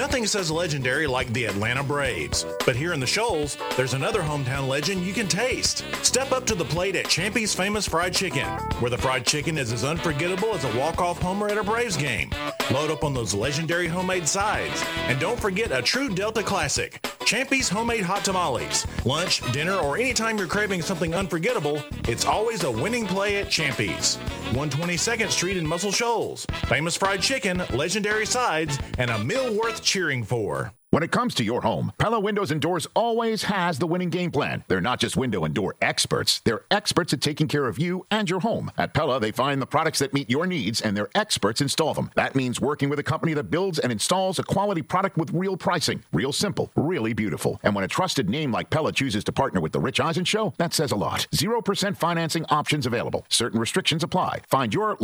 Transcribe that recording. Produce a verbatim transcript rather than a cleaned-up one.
Nothing says legendary like the Atlanta Braves. But here in the Shoals, there's another hometown legend you can taste. Step up to the plate at Champy's Famous Fried Chicken, where the fried chicken is as unforgettable as a walk-off homer at a Braves game. Load up on those legendary homemade sides. And don't forget a true Delta classic, Champy's Homemade Hot Tamales. Lunch, dinner, or anytime you're craving something unforgettable, it's always a winning play at Champy's. one twenty-second Street in Muscle Shoals. Famous fried chicken, legendary sides, and a meal worth cheering for. When it comes to your home, Pella Windows and Doors always has the winning game plan. They're not just window and door experts. They're experts at taking care of you and your home. At Pella, they find the products that meet your needs, and their experts install them. That means working with a company that builds and installs a quality product with real pricing. Real simple, really beautiful. And when a trusted name like Pella chooses to partner with The Rich Eisen Show, that says a lot. zero percent financing options available. Certain restrictions apply. Find your